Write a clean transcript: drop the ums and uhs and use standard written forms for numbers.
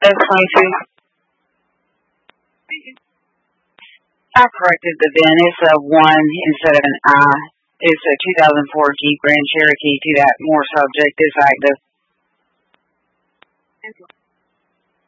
S22. I corrected the VIN. It's a 1 instead of an I. It's a 2004 Jeep Grand Cherokee to that more subject is active.